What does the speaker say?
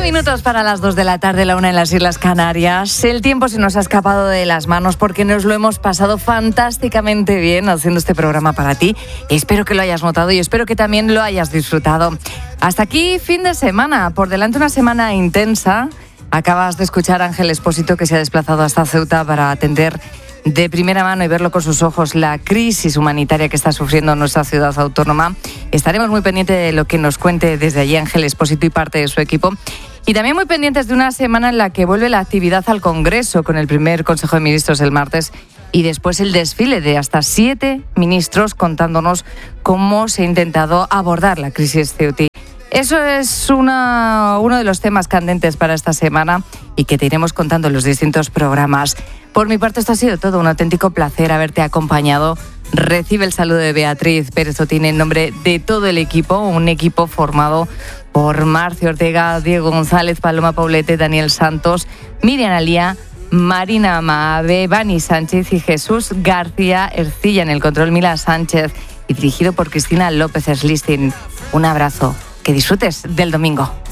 minutos para las 2 de la tarde, la 1 en las Islas Canarias. El tiempo se nos ha escapado de las manos porque nos lo hemos pasado fantásticamente bien haciendo este programa para ti. Espero que lo hayas notado y espero que también lo hayas disfrutado. Hasta aquí fin de semana, por delante una semana intensa. Acabas de escuchar a Ángel Expósito, que se ha desplazado hasta Ceuta para atender de primera mano y verlo con sus ojos la crisis humanitaria que está sufriendo nuestra ciudad autónoma. Estaremos muy pendientes de lo que nos cuente desde allí Ángel Expósito y parte de su equipo. Y también muy pendientes de una semana en la que vuelve la actividad al Congreso, con el primer Consejo de Ministros el martes y después el desfile de hasta 7 ministros contándonos cómo se ha intentado abordar la crisis ceutí. Eso es uno de los temas candentes para esta semana y que te iremos contando en los distintos programas. Por mi parte, esto ha sido todo un auténtico placer haberte acompañado. Recibe el saludo de Beatriz Pérez Otín en nombre de todo el equipo, un equipo formado por Marcio Ortega, Diego González, Paloma Paulete, Daniel Santos, Miriam Alía, Marina Maave, Vani Sánchez y Jesús García Ercilla en el control, Mila Sánchez, y dirigido por Cristina López Slistin. Un abrazo. Que disfrutes del domingo.